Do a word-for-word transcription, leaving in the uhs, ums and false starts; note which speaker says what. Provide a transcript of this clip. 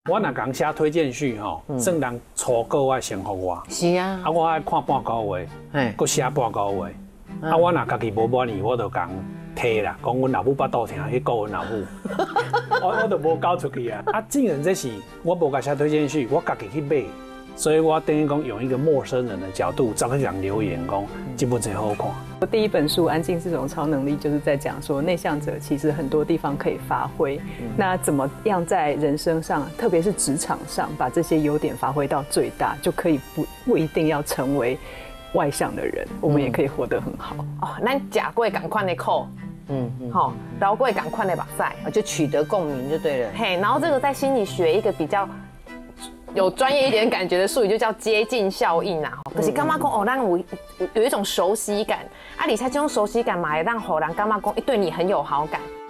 Speaker 1: 我若讲写推荐序吼，算人初稿爱先互我。
Speaker 2: 是啊，
Speaker 1: 啊，我爱看半个月，
Speaker 2: 嘿，
Speaker 1: 搁写半个月。啊，我若家己无满意，我就讲退啦，讲阮老母巴肚疼去告阮老母，我我就无交出去啊。啊，既然这是我无甲写推荐序，我家己去买，所以我等于讲用一个陌生人的角度，找去人留言讲这本真好看。
Speaker 3: 我第一本书《安静是种超能力》就是在讲说，内向者其实很多地方可以发挥。嗯、那怎么样在人生上，特别是职场上，把这些优点发挥到最大，就可以不不一定要成为外向的人，我们也可以活得很好。
Speaker 4: 嗯、哦，咱假过赶快的扣，嗯，好，饶过赶快的把赛，
Speaker 2: 就取得共鸣就对了。
Speaker 4: 嘿，然后这个在心理学一个比较有专业一点感觉的术语，就叫接近效应啊。可是干嘛讲哦，让我有一种熟悉感，啊，而且这种熟悉感嘛，会让后人干嘛讲对你很有好感。